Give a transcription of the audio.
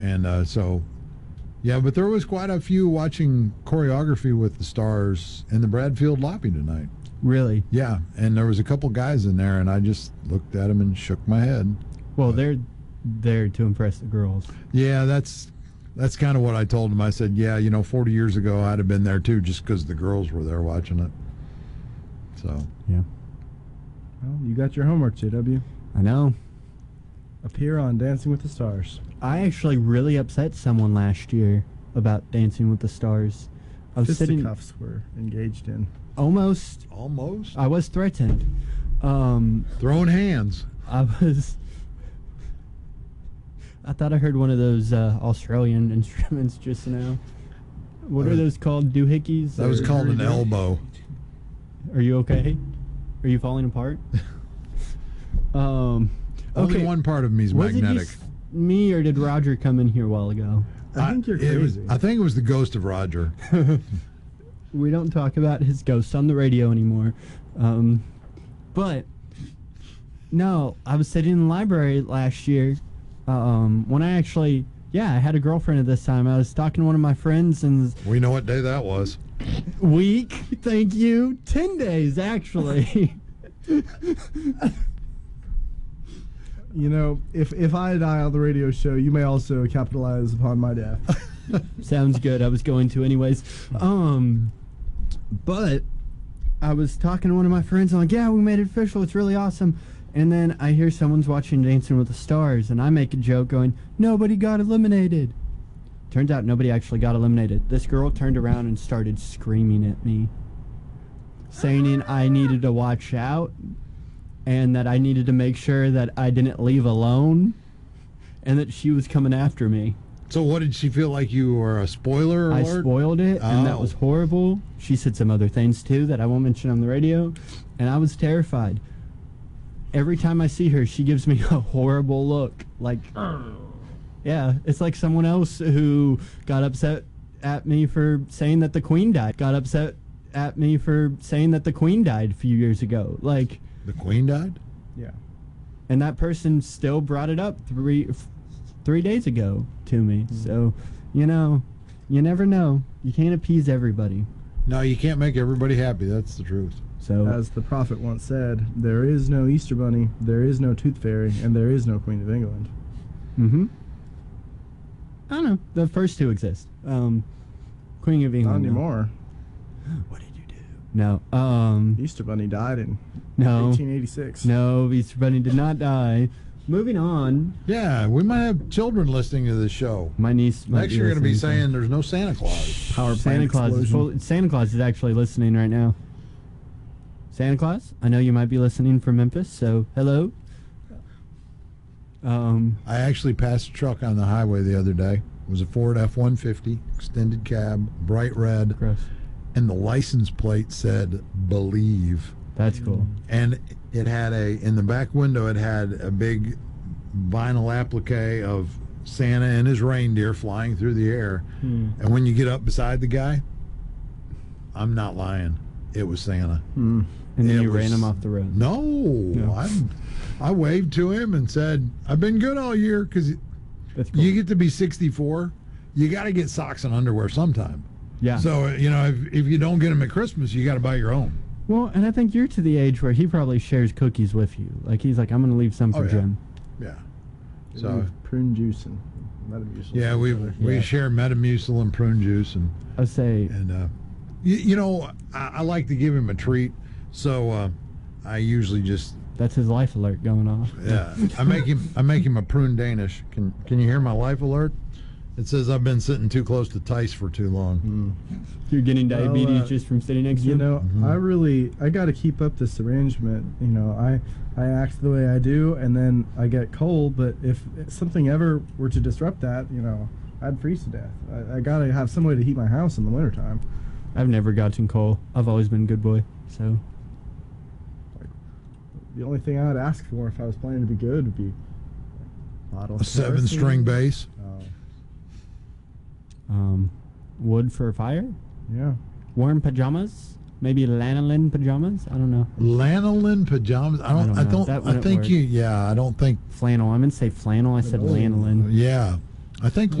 And so, yeah, but there was quite a few watching choreography with the stars in the Bradfield lobby tonight. Really? Yeah, and there was a couple guys in there, and I just looked at them and shook my head. Well, they're there to impress the girls. Yeah, that's kind of what I told them. I said, yeah, 40 years ago I'd have been there too, just because the girls were there watching it. So yeah. Well, you got your homework, JW. I know. Appear on Dancing with the Stars. I actually really upset someone last year about Dancing with the Stars. I was Fisticuffs were engaged in. Almost. I was threatened. Throwing hands. I thought I heard one of those Australian instruments just now. What are those called? Doohickeys? That was called an elbow. Are you okay? Are you falling apart? Only one part of me is magnetic. Was it just me, or did Roger come in here a while ago? I think you're crazy. I think it was the ghost of Roger. We don't talk about his ghost on the radio anymore. But, no, I was sitting in the library last year when I actually, I had a girlfriend at this time. I was talking to one of my friends, and we know what day that was. Week, thank you. 10 days, actually. If I die on the radio show, you may also capitalize upon my death. Sounds good. I was going to anyways. But I was talking to one of my friends. I'm like, yeah, we made it official. It's really awesome. And then I hear someone's watching Dancing with the Stars, and I make a joke going, nobody got eliminated. Turns out nobody actually got eliminated. This girl turned around and started screaming at me, saying I needed to watch out and that I needed to make sure that I didn't leave alone and that she was coming after me. So what, did she feel like you were a spoiler alert? I spoiled it, and that was horrible. She said some other things, too, that I won't mention on the radio, and I was terrified. Every time I see her, she gives me a horrible look. Like, yeah, it's like someone else who got upset at me for saying that the Queen died. Got upset at me for saying that the Queen died a few years ago. Like, the Queen died? Yeah. And that person still brought it up 3 days ago to me. So, you never know. You can't appease everybody. No, you can't make everybody happy. That's the truth. So, as the prophet once said, there is no Easter Bunny, there is no Tooth Fairy, and there is no Queen of England. Mm-hmm. I don't know. The first two exist. Queen of England. Not anymore. What did you do? No. Easter Bunny died in 1886. No, Easter Bunny did not die. Moving on. Yeah, we might have children listening to this show. My niece might Next, you're going to be saying there's no Santa Claus. Power Santa Claus. Santa Claus is actually listening right now. Santa Claus, I know you might be listening from Memphis, so hello. I actually passed a truck on the highway the other day. It was a Ford F-150, extended cab, bright red. Gross. And the license plate said "Believe." That's cool. And it had in the back window, it had a big vinyl applique of Santa and his reindeer flying through the air. And when you get up beside the guy, I'm not lying, it was Santa. And then you ran him off the road. No. I waved to him and said, I've been good all year, because cool. You get to be 64, you got to get socks and underwear sometime. Yeah. So, if you don't get them at Christmas, you got to buy your own. Well, and I think you're to the age where he probably shares cookies with you. Like, he's like, I'm going to leave some for Jim. Yeah. So prune juice and Metamucil. Yeah, we share Metamucil and prune juice, and I say, and I like to give him a treat, so I usually just that's his life alert going off. Yeah, I make him a prune Danish. Can you hear my life alert? It says I've been sitting too close to Tice for too long. You're getting diabetes just from sitting next to him? I got to keep up this arrangement. I act the way I do, and then I get cold, but if something ever were to disrupt that, I'd freeze to death. I got to have some way to heat my house in the wintertime. I've never gotten cold. I've always been a good boy, so. The only thing I would ask for if I was planning to be good would be a 7-string bass. Wood for a fire? Yeah. Warm pajamas? Maybe lanolin pajamas? I don't know. Lanolin pajamas? I don't think flannel. I meant to say flannel. I said lanolin. Yeah. I think